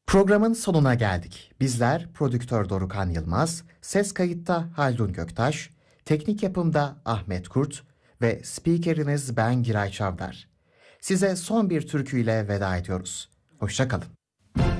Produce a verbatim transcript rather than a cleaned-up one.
Programın sonuna geldik. Bizler prodüktör Dorukan Yılmaz, ses kayıtta Haldun Göktaş, teknik yapımda Ahmet Kurt ve spikeriniz ben Giray Çavdar. Size son bir türküyle veda ediyoruz. Hoşça kalın.